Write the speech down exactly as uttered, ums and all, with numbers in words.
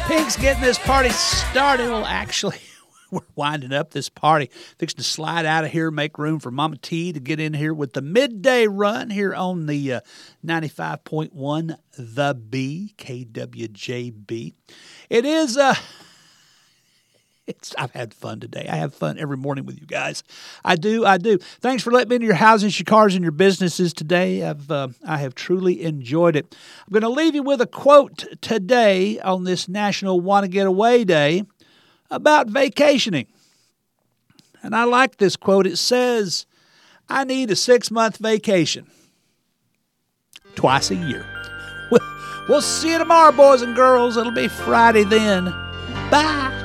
Pink's getting this party started. Well, actually, we're winding up this party. Fixing to slide out of here, make room for Mama T to get in here with the midday run here on the uh, ninety-five point one The B, K W J B. It is, uh, it's, I've had fun today. I have fun every morning with you guys. I do, I do. Thanks for letting me into your houses, your cars, and your businesses today. I've, uh, I have truly enjoyed it. I'm going to leave you with a quote today on this National Want to Get Away Day about vacationing. And I like this quote. It says, I need a six-month vacation twice a year. We'll, we'll see you tomorrow, boys and girls. It'll be Friday then. Bye.